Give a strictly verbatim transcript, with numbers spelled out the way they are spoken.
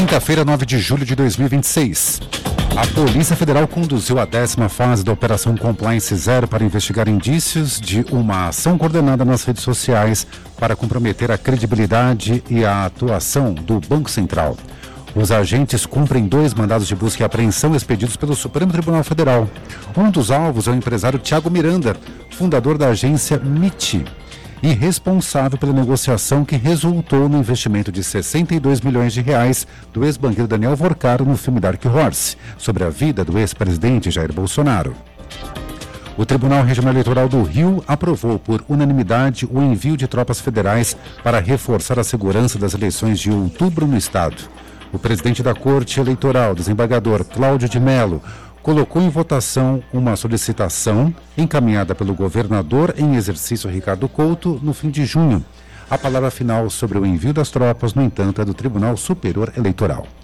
Quinta-feira, nove de julho de dois mil e vinte e seis. A Polícia Federal conduziu a décima fase da Operação Compliance Zero para investigar indícios de uma ação coordenada nas redes sociais para comprometer a credibilidade e a atuação do Banco Central. Os agentes cumprem dois mandados de busca e apreensão expedidos pelo Supremo Tribunal Federal. Um dos alvos é o empresário Thiago Miranda, fundador da agência M I T, e responsável pela negociação que resultou no investimento de sessenta e dois milhões de reais do ex-banqueiro Daniel Vorcaro no filme Dark Horse, sobre a vida do ex-presidente Jair Bolsonaro. O Tribunal Regional Eleitoral do Rio aprovou por unanimidade o envio de tropas federais para reforçar a segurança das eleições de outubro no estado. O presidente da Corte Eleitoral, desembargador Cláudio de Mello, colocou em votação uma solicitação encaminhada pelo governador em exercício Ricardo Couto no fim de junho. A palavra final sobre o envio das tropas, no entanto, é do Tribunal Superior Eleitoral.